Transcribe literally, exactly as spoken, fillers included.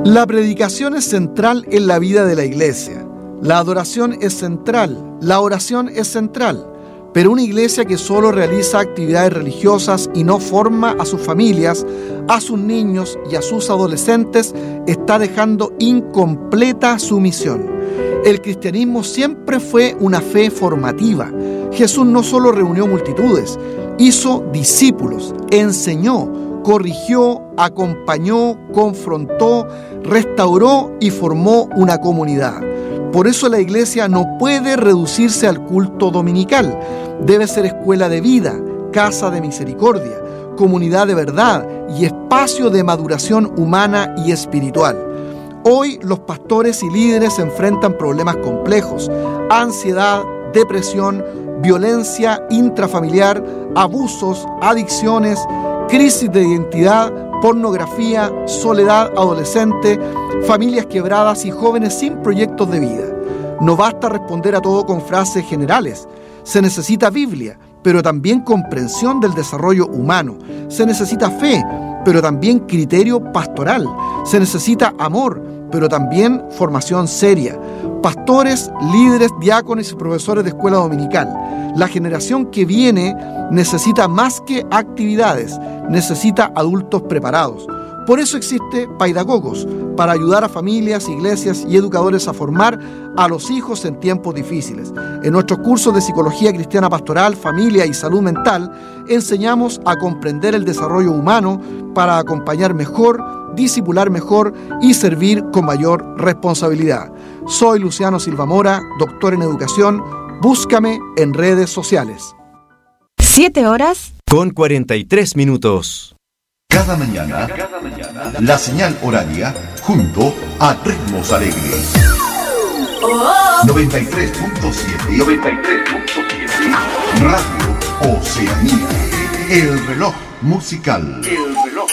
La predicación es central en la vida de la iglesia. La adoración es central, la oración es central. Pero una iglesia que solo realiza actividades religiosas y no forma a sus familias, a sus niños y a sus adolescentes, está dejando incompleta su misión. El cristianismo siempre fue una fe formativa. Jesús no solo reunió multitudes, hizo discípulos, enseñó, corrigió, acompañó, confrontó, restauró y formó una comunidad. Por eso la iglesia no puede reducirse al culto dominical. Debe ser escuela de vida, casa de misericordia, comunidad de verdad y espacio de maduración humana y espiritual. Hoy los pastores y líderes enfrentan problemas complejos: ansiedad, depresión, violencia intrafamiliar, abusos, adicciones, crisis de identidad, pornografía, soledad adolescente, familias quebradas y jóvenes sin proyectos de vida. No basta responder a todo con frases generales. Se necesita Biblia, pero también comprensión del desarrollo humano. Se necesita fe, pero también criterio pastoral. Se necesita amor, pero también formación seria. Pastores, líderes, diáconos y profesores de escuela dominical. La generación que viene necesita más que actividades, necesita adultos preparados. Por eso existe Paidagogos, para ayudar a familias, iglesias y educadores a formar a los hijos en tiempos difíciles. En nuestros cursos de Psicología Cristiana Pastoral, Familia y Salud Mental, enseñamos a comprender el desarrollo humano para acompañar mejor, discipular mejor y servir con mayor responsabilidad. Soy Luciano Silva Mora, doctor en educación. Búscame en redes sociales. Siete horas con cuarenta y tres minutos. Cada mañana, cada mañana, la señal horaria junto a Ritmos Alegres. noventa y tres punto siete. noventa y tres punto siete. Radio Oceanía. El reloj musical. El reloj.